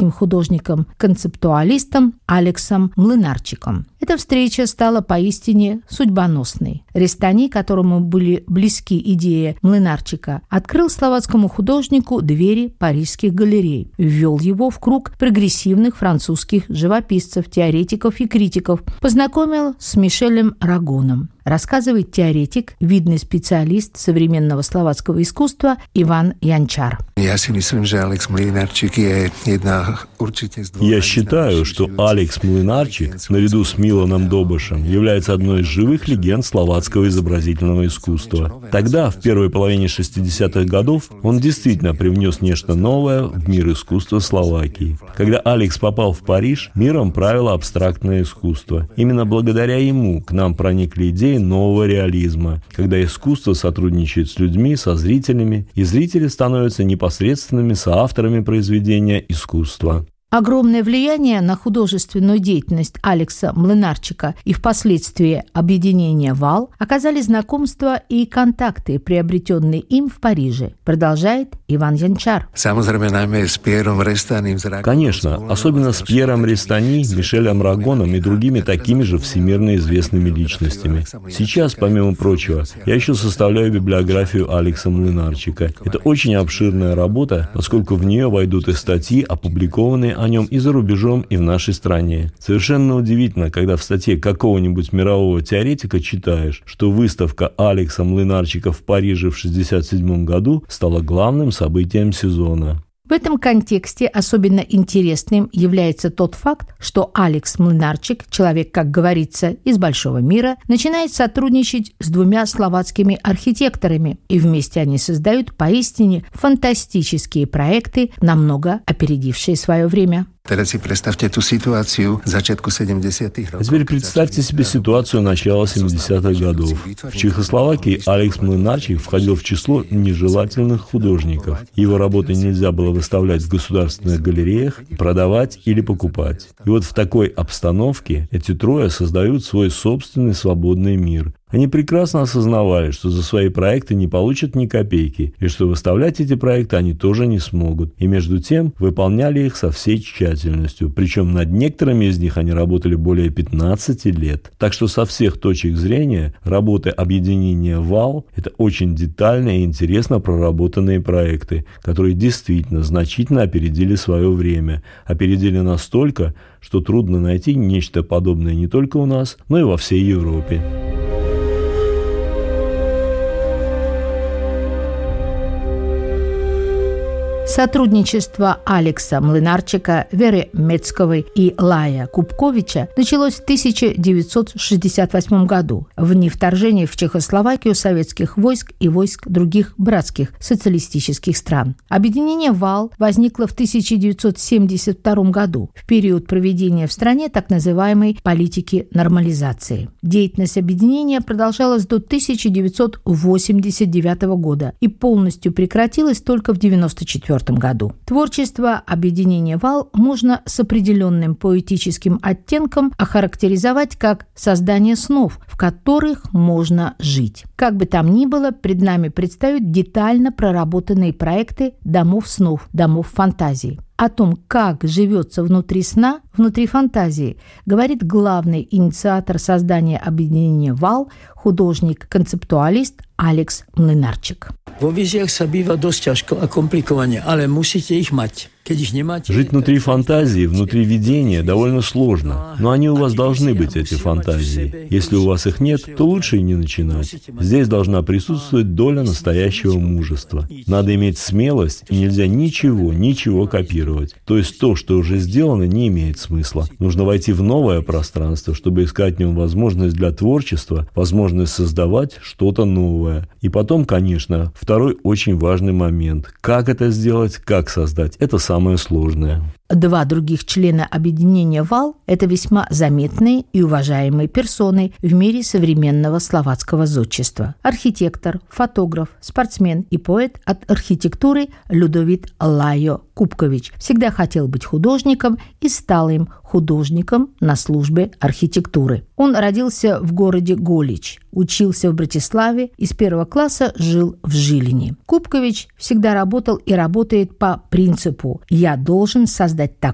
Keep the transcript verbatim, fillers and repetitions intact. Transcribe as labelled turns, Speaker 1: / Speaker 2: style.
Speaker 1: словацким художником-концептуалистом Алексом Млынарчиком. Эта встреча стала поистине судьбоносной. Рестани, которому были близки идеи Млынарчика, открыл словацкому художнику двери парижских галерей, ввел его в круг прогрессивных французских живописцев, теоретиков и критиков, познакомил с Мишелем Рагоном. Рассказывает теоретик, видный специалист современного словацкого искусства Иван Янчар.
Speaker 2: Я
Speaker 3: считаю, что Алекс Млынарчик, наряду с Миланом Добышем, является одной из живых легенд словацкого изобразительного искусства. Тогда, в первой половине шестидесятых годов, он действительно привнес нечто новое в мир искусства Словакии. Когда Алекс попал в Париж, миром правило абстрактное искусство. Именно благодаря ему к нам проникли идеи нового реализма, когда искусство сотрудничает с людьми, со зрителями, и зрители становятся непосредственными соавторами произведения искусства.
Speaker 1: Огромное влияние на художественную деятельность Алекса Млынарчика и впоследствии объединения ВАЛ оказали знакомства и контакты, приобретенные им в Париже, продолжает Иван Янчар.
Speaker 3: Конечно, особенно с Пьером Рестани, Мишелем Рагоном и другими такими же всемирно известными личностями. Сейчас, помимо прочего, я еще составляю библиографию Алекса Млынарчика. Это очень обширная работа, поскольку в нее войдут и статьи, опубликованные о нем и за рубежом, и в нашей стране. Совершенно удивительно, когда в статье какого-нибудь мирового теоретика читаешь, что выставка Алекса Млынарчика в Париже в шестьдесят седьмом году стала главным событием сезона.
Speaker 1: В этом контексте особенно интересным является тот факт, что Алекс Млынарчик, человек, как говорится, из большого мира, начинает сотрудничать с двумя словацкими архитекторами, и вместе они создают поистине фантастические проекты, намного опередившие свое время.
Speaker 2: А теперь представьте
Speaker 3: себе ситуацию начала семидесятых годов. В Чехословакии Алекс Млынарчик входил в число нежелательных художников. Его работы нельзя было выставлять в государственных галереях, продавать или покупать. И вот в такой обстановке эти трое создают свой собственный свободный мир. Они прекрасно осознавали, что за свои проекты не получат ни копейки, и что выставлять эти проекты они тоже не смогут. И между тем выполняли их со всей тщательностью. Причем над некоторыми из них они работали более пятнадцати лет. Так что со всех точек зрения работы объединения ВАЛ – это очень детальные и интересно проработанные проекты, которые действительно значительно опередили свое время. Опередили настолько, что трудно найти нечто подобное не только у нас, но и во всей Европе.
Speaker 1: Сотрудничество Алекса Млынарчика, Веры Мецковой и Лая Купковича началось в тысяча девятьсот шестьдесят восьмом году, в дни вторжения в Чехословакию советских войск и войск других братских социалистических стран. Объединение ВАЛ возникло в тысяча девятьсот семьдесят втором году, в период проведения в стране так называемой политики нормализации. Деятельность объединения продолжалась до тысяча девятьсот восемьдесят девятого года и полностью прекратилась только в девяносто четвёртом году. Творчество объединения ВАЛ можно с определенным поэтическим оттенком охарактеризовать как создание снов, в которых можно жить. Как бы там ни было, пред нами предстают детально проработанные проекты домов снов, домов фантазии. О том, как живется внутри сна, внутри фантазии, говорит главный инициатор создания объединения ВАЛ, художник-концептуалист Алекс Млынарчик.
Speaker 4: Vo vizijach sa býva dosť ťažko a komplikovane, ale musíte ich mať.
Speaker 3: Жить внутри фантазии, внутри видения довольно сложно, но они у вас должны быть, эти фантазии. Если у вас их нет, то лучше и не начинать. Здесь должна присутствовать доля настоящего мужества. Надо иметь смелость, и нельзя ничего, ничего копировать. То есть то, что уже сделано, не имеет смысла. Нужно войти в новое пространство, чтобы искать в нем возможность для творчества, возможность создавать что-то новое. И потом, конечно, второй очень важный момент. Как это сделать, как создать, это самое самое сложное.
Speaker 1: Два других члена объединения ВАЛ – это весьма заметные и уважаемые персоны в мире современного словацкого зодчества. Архитектор, фотограф, спортсмен и поэт от архитектуры Людовит Лайо Купкович всегда хотел быть художником и стал им художником на службе архитектуры. Он родился в городе Голич, учился в Братиславе и с первого класса жил в Жилине. Купкович всегда работал и работает по принципу «я должен создать так